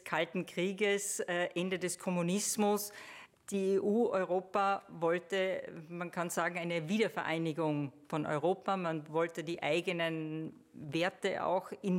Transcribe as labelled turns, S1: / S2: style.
S1: Kalten Krieges, Ende des Kommunismus. Die EU, Europa wollte, man kann sagen, eine Wiedervereinigung von Europa. Man wollte die eigenen Werte auch in